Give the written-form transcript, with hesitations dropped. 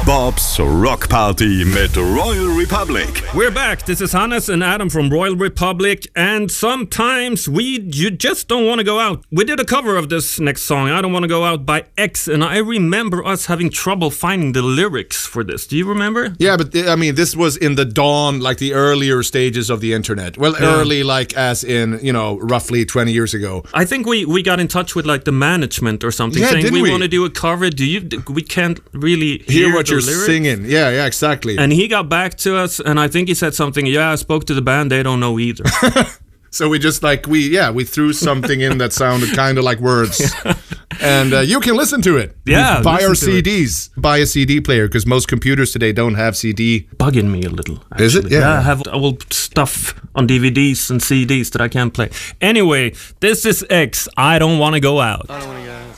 Bob's Rock Party med Royal Republic. We're back. This is Hannes and Adam from Royal Republic, and sometimes you just don't want to go out. We did a cover of this next song, I Don't Want to Go Out by X, and I remember us having trouble finding the lyrics for this. Do you remember? Yeah, but I mean, this was in the dawn, like the earlier stages of the internet. Well, early, like as in, roughly 20 years ago. I think we got in touch with like the management or something, saying didn't we want to do a cover. We can't really hear what you're lyrics. singing. Yeah, exactly. And he got back to us, and I think he said something. Yeah, I spoke to the band. They don't know either. So we just we threw something in that sounded kind of like words. And you can listen to it. Yeah, buy our CDs. Buy a CD player, because most computers today don't have CD. Bugging me a little, actually. Is it? Yeah, I have old stuff on DVDs and CDs that I can't play. Anyway, this is X. I Don't Want to Go Out. I don't want to go out.